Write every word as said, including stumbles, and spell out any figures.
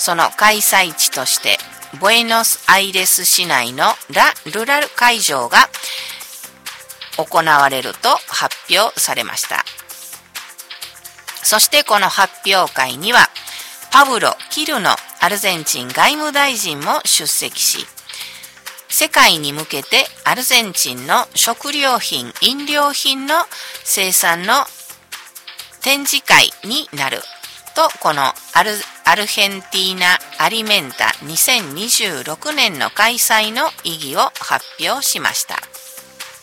その開催地としてブエノスアイレス市内のラ・ルラル会場が行われると発表されました。そしてこの発表会にはパブロ・キルノアルゼンチン外務大臣も出席し、世界に向けてアルゼンチンの食料品・飲料品の生産の展示会になると、このアル、アルヘンティーナ・アリメンタにせんにじゅうろくねんの開催の意義を発表しました。